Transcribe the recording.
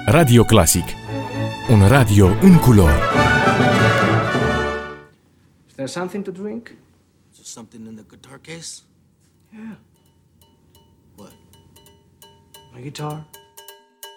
Radio Clasic. Un radio în culori. Is there something to drink? Is there something in the guitar case? Yeah. What? My guitar.